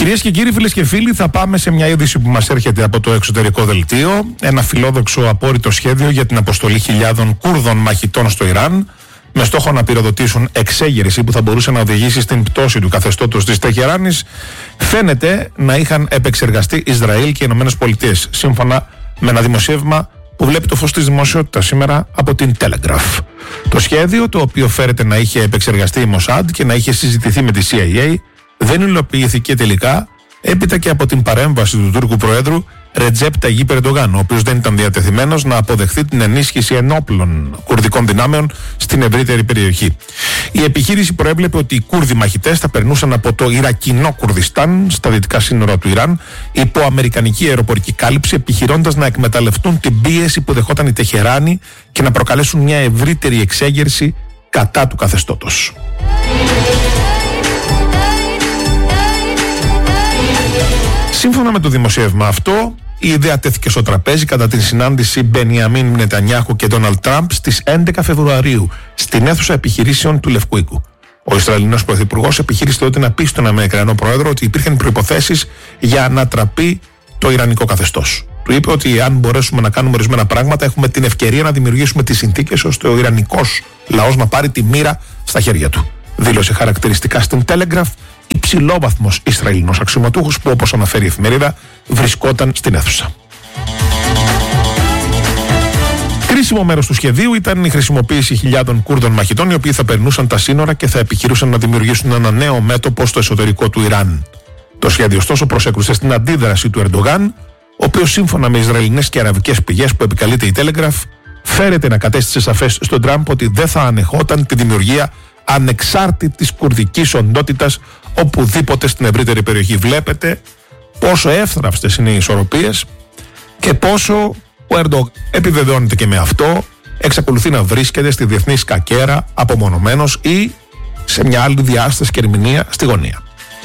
Κυρίες και κύριοι, φίλες και φίλοι, θα πάμε σε μια είδηση που μας έρχεται από το εξωτερικό δελτίο. Ένα φιλόδοξο απόρριτο σχέδιο για την αποστολή χιλιάδων Κούρδων μαχητών στο Ιράν, με στόχο να πυροδοτήσουν εξέγερση που θα μπορούσε να οδηγήσει στην πτώση του καθεστώτος της Τεχεράνης, φαίνεται να είχαν επεξεργαστεί Ισραήλ και οι ΗΠΑ, σύμφωνα με ένα δημοσίευμα που βλέπει το φως της δημοσιότητας σήμερα από την Telegraph. Το σχέδιο, το οποίο φέρεται να είχε επεξεργαστεί η Μοσάντ και να είχε συζητηθεί με τη CIA, δεν υλοποιήθηκε τελικά, έπειτα και από την παρέμβαση του Τούρκου Προέδρου Ρετζέπ Ταγίπ Ερντογάν, ο οποίος δεν ήταν διατεθειμένος να αποδεχθεί την ενίσχυση ενόπλων κουρδικών δυνάμεων στην ευρύτερη περιοχή. Η επιχείρηση προέβλεπε ότι οι Κούρδοι μαχητές θα περνούσαν από το Ιρακινό Κουρδιστάν στα δυτικά σύνορα του Ιράν υπό αμερικανική αεροπορική κάλυψη, επιχειρώντας να εκμεταλλευτούν την πίεση που δεχόταν η Τεχεράνη και να προκαλέσουν μια ευρύτερη εξέγερση κατά του καθεστώτος. Σύμφωνα με το δημοσίευμα αυτό, η ιδέα τέθηκε στο τραπέζι κατά την συνάντηση Μπενιαμίν Νετανιάχου και Ντόναλντ Τραμπ στις 11 Φεβρουαρίου στην αίθουσα επιχειρήσεων του Λευκού Οίκου. Ο Ισραηλινός Πρωθυπουργός επιχείρησε τότε να πει στον Αμερικανό Πρόεδρο ότι υπήρχαν προϋποθέσεις για να ανατραπεί το Ιρανικό καθεστώς. Του είπε ότι αν μπορέσουμε να κάνουμε ορισμένα πράγματα, έχουμε την ευκαιρία να δημιουργήσουμε τις συνθήκες ώστε ο Ιρανικός λαός να πάρει τη μοίρα στα χέρια του. Δήλωσε χαρακτηριστικά στην Telegraph υψηλόβαθμος Ισραηλινός αξιωματούχος που, όπως αναφέρει η εφημερίδα, βρισκόταν στην αίθουσα. Κρίσιμο μέρος του σχεδίου ήταν η χρησιμοποίηση χιλιάδων Κούρδων μαχητών, οι οποίοι θα περνούσαν τα σύνορα και θα επιχειρούσαν να δημιουργήσουν ένα νέο μέτωπο στο εσωτερικό του Ιράν. Το σχέδιο, ωστόσο, προσέκρουσε στην αντίδραση του Ερντογάν, ο οποίος, σύμφωνα με ισραηλινές και αραβικές πηγές που επικαλείται η Telegraph, φέρεται να κατέστησε σαφές στον Τραμπ ότι δεν θα ανεχόταν τη δημιουργία ανεξάρτητης κουρδικής οντότητας οπουδήποτε στην ευρύτερη περιοχή. Βλέπετε πόσο εύθραυστες είναι οι ισορροπίες και πόσο ο Ερντογάν, επιβεβαιώνεται και με αυτό, εξακολουθεί να βρίσκεται στη διεθνή σκακέρα απομονωμένος ή σε μια άλλη διάσταση και ερμηνεία στη γωνία.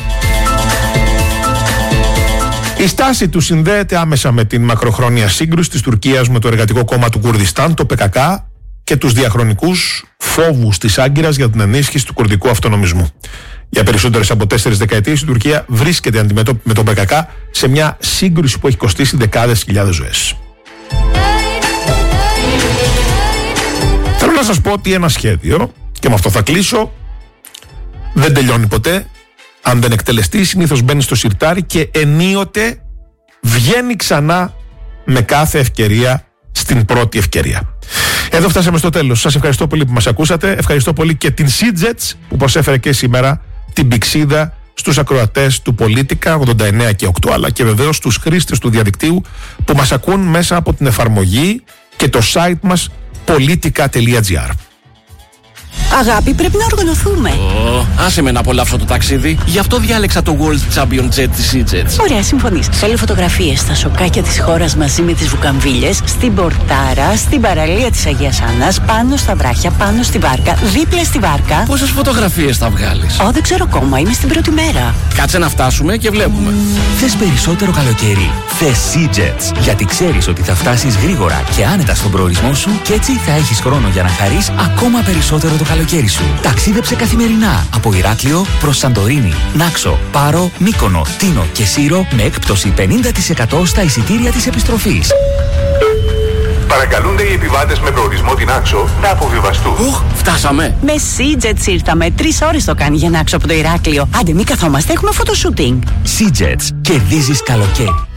Η στάση του συνδέεται άμεσα με την μακροχρόνια σύγκρουση της Τουρκίας με το Εργατικό Κόμμα του Κουρδιστάν, το PKK, και τους διαχρονικούς φόβους της Άγκυρας για την ενίσχυση του κουρδικού αυτονομισμού. Για περισσότερες από 4 δεκαετίες η Τουρκία βρίσκεται αντιμέτωπη με τον PKK σε μια σύγκρουση που έχει κοστίσει δεκάδες χιλιάδες ζωές. Θέλω να σας πω ότι ένα σχέδιο, και με αυτό θα κλείσω, δεν τελειώνει ποτέ. Αν δεν εκτελεστεί, συνήθως μπαίνει στο σιρτάρι και ενίοτε βγαίνει ξανά με κάθε ευκαιρία στην πρώτη ευκαιρία. Εδώ φτάσαμε στο τέλος. Σας ευχαριστώ πολύ που μας ακούσατε. Ευχαριστώ πολύ και την Seagets που προσέφερε και σήμερα την πηξίδα στους ακροατές του Πολίτικα 89 και 8, αλλά και βεβαίως στους χρήστες του διαδικτύου που μας ακούν μέσα από την εφαρμογή και το site μας politica.gr. Αγάπη, πρέπει να οργανωθούμε. Άσε με να απολαύσω το ταξίδι. Γι' αυτό διάλεξα το World Champion Jet της Seagets. Ωραία, συμφωνείς. Θέλω φωτογραφίες στα σοκάκια της χώρας μαζί με τις βουκαμβίλες, στην πορτάρα, στην παραλία της Αγίας Άννας, πάνω στα βράχια, πάνω στη βάρκα, δίπλα στη βάρκα. Πόσες φωτογραφίες θα βγάλεις? Δεν ξέρω ακόμα, είμαι στην πρώτη μέρα. Κάτσε να φτάσουμε και βλέπουμε. Θες περισσότερο καλοκαίρι? Θες Seagets. Γιατί ξέρεις ότι θα φτάσεις γρήγορα και άνετα στον προορισμό σου και έτσι θα έχεις χρόνο για να χαρείς ακόμα περισσότερο το καλοκαίρι σου. Ταξίδεψε καθημερινά από Ηράκλειο προς Σαντορίνη, Νάξο, Πάρο, Μύκονο, Τίνο και Σύρο με έκπτωση 50% στα εισιτήρια της επιστροφής. Παρακαλούνται οι επιβάτες με προορισμό την Νάξο να αποβιβαστούν. Φτάσαμε. Με Seagets ήρθαμε. 3 ώρες το κάνει για Νάξο από το Ηράκλειο. Άντε, μη καθόμαστε, έχουμε φωτοσούτινγκ. Seagets. Κερδίζεις καλοκαίρι.